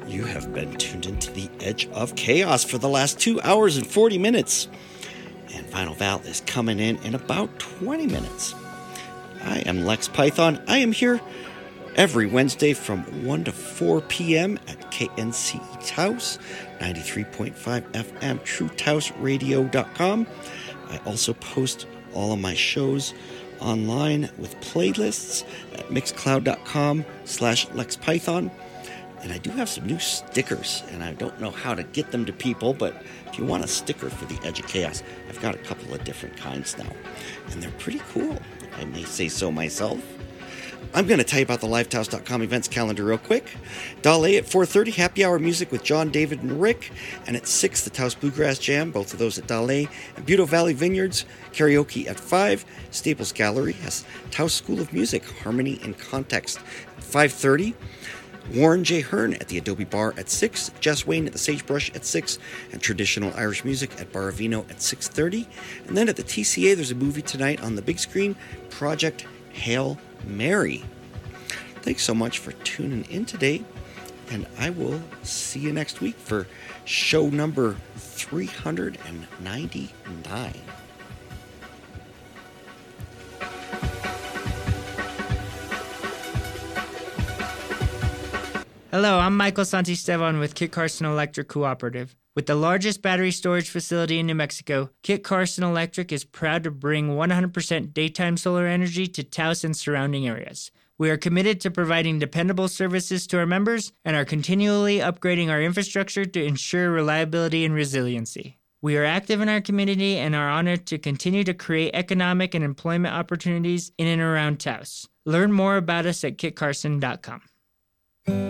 You have been tuned into the Edge of Chaos for the last 2 hours and 40 minutes. And Final Val is coming in about 20 minutes. I am Lex Python. I am here every Wednesday from 1 to 4 p.m. at KNCE Taos, 93.5 FM, TrueTaosRadio.com. I also post all of my shows online with playlists at mixcloud.com/LexPython. And I do have some new stickers, and I don't know how to get them to people, but if you want a sticker for the Edge of Chaos, I've got a couple of different kinds now. And they're pretty cool, if I may say so myself. I'm going to tell you about the LiveTaos.com events calendar real quick. Dale at 4:30, happy hour music with John, David, and Rick. And at 6, the Taos Bluegrass Jam, both of those at Dale. And Buto Valley Vineyards, karaoke at 5. Staples Gallery has Taos School of Music, Harmony and Context at 5:30. Warren J. Hearn at the Adobe Bar at 6, Jess Wayne at the Sagebrush at 6, and Traditional Irish Music at Baravino at 6:30. And then at the TCA, there's a movie tonight on the big screen, Project Hail Mary. Thanks so much for tuning in today, and I will see you next week for show number 399. Hello, I'm Michael Santisteban with Kit Carson Electric Cooperative. With the largest battery storage facility in New Mexico, Kit Carson Electric is proud to bring 100% daytime solar energy to Taos and surrounding areas. We are committed to providing dependable services to our members and are continually upgrading our infrastructure to ensure reliability and resiliency. We are active in our community and are honored to continue to create economic and employment opportunities in and around Taos. Learn more about us at kitcarson.com.